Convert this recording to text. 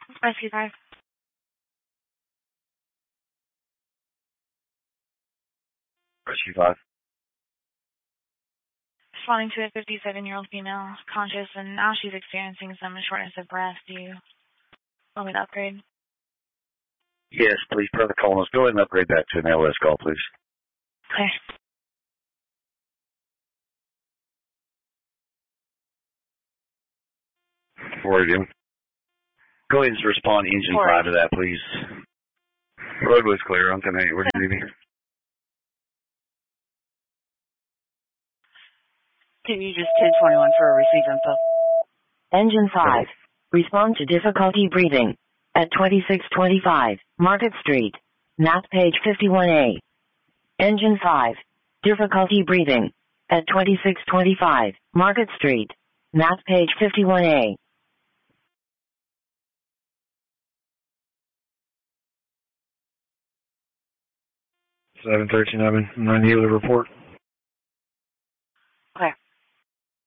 Rescue 5. Rescue 5. Responding to a 57-year-old female, conscious, and now she's experiencing some shortness of breath. Do you want me to upgrade? Yes, please, per the call. Let's go ahead and upgrade that to an LS call, please. Okay. Forward him. Go ahead and respond engine 5 to that, please. Roadway's clear. I'm going to where do you need me? Can you just 1021 for a receive info? Engine 5. Respond to difficulty breathing. At 2625, Market Street. NAP page 51A. Engine 5. Difficulty breathing. At 2625, Market Street. NAP page 51A. Seven 13, I'm 90 with a report.